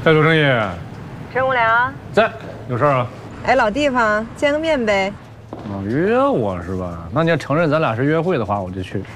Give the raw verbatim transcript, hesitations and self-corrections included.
在做生意。 陈无良， 在，有事啊？ 哎，老地方，见个面呗。 哦，约我是吧？那你要承认咱俩是约会的话，我就去。